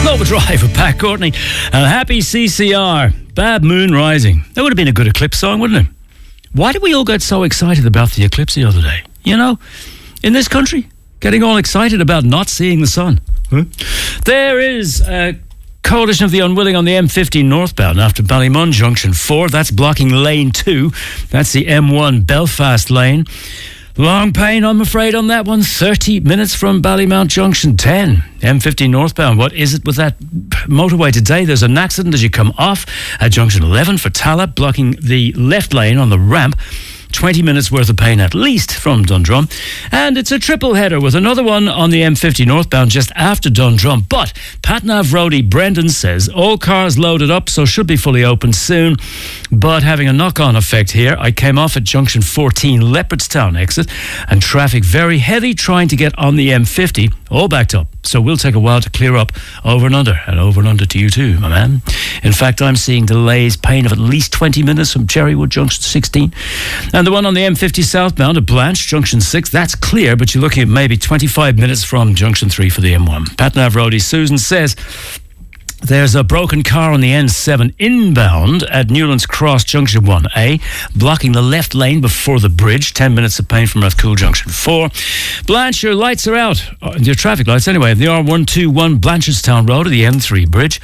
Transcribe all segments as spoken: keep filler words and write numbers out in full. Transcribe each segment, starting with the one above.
Overdrive with Pat Courtney and Happy C C R. Bad Moon Rising. That would have been a good Eclipse song, wouldn't it? Why did we all get so excited about the eclipse the other day? You know, in this country, getting all excited about not seeing the sun. Huh? There is a Coalition of the Unwilling on the M fifty northbound after Ballymun Junction four. That's blocking lane two. That's the M one Belfast lane. Long pain, I'm afraid, on that one. thirty minutes from Ballymount Junction ten. M fifty northbound. What is it with that motorway today? There's an accident as you come off at Junction eleven for Tala, blocking the left lane on the ramp. twenty minutes worth of pain at least from Dundrum. And it's a triple header with another one on the M fifty northbound just after Dundrum. But Patnav roadie Brendan says all cars loaded up, so should be fully open soon. But having a knock-on effect here, I came off at Junction fourteen Leopardstown exit and traffic very heavy trying to get on the M fifty, all backed up. So we'll take a while to clear up over and under, and over and under to you too, my man. In fact, I'm seeing delays, pain of at least twenty minutes from Cherrywood Junction sixteen. And the one on the M fifty southbound at Blanche Junction six, that's clear, but you're looking at maybe twenty-five minutes from Junction three for the M one. Patnav roadie Susan says there's a broken car on the N seven inbound at Newlands Cross Junction one A, blocking the left lane before the bridge. ten minutes of pain from Rathcoole Junction four. Blanche, your lights are out. Uh, your traffic lights, anyway. The R one twenty-one Blanchardstown Road at the M three bridge.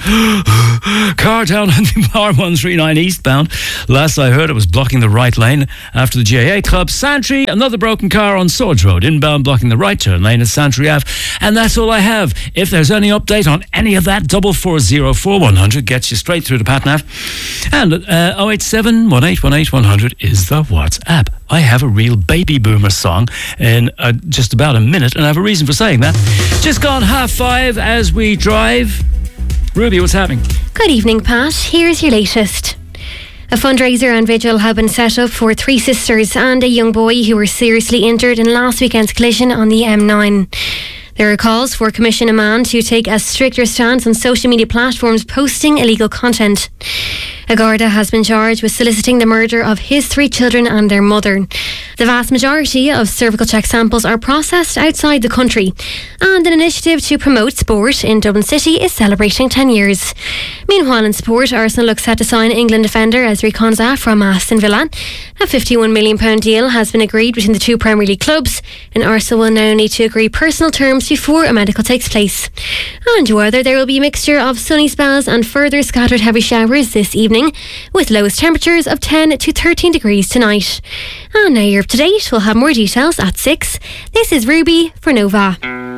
Car down on the R one thirty-nine eastbound. Last I heard, it was blocking the right lane after the G A A Club. Santry, another broken car on Swords Road, inbound blocking the right turn lane at Santry Ave. And that's all I have. If there's any update on any of that, double four zero four one hundred gets you straight through to Patnav. And uh, oh eight seven, one eight one eight, one hundred is the WhatsApp. I have a real baby boomer song in uh, just about a minute, and I have a reason for saying that. Just gone half five as we drive. Ruby, what's happening? Good evening, Pat. Here's your latest. A fundraiser and vigil have been set up for three sisters and a young boy who were seriously injured in last weekend's collision on the M nine. There are calls for Commission Amman to take a stricter stance on social media platforms posting illegal content. A Garda has been charged with soliciting the murder of his three children and their mother. The vast majority of cervical check samples are processed outside the country, and an initiative to promote sport in Dublin City is celebrating ten years. Meanwhile, in sport, Arsenal looks set to sign England defender Ezri Konsa from Aston Villa. A fifty-one million pounds deal has been agreed between the two Premier League clubs, and Arsenal will now need to agree personal terms before a medical takes place. And weather, there will be a mixture of sunny spells and further scattered heavy showers this evening, with lowest temperatures of ten to thirteen degrees tonight. And now you're up to date. We'll have more details at six. This is Ruby for Nova.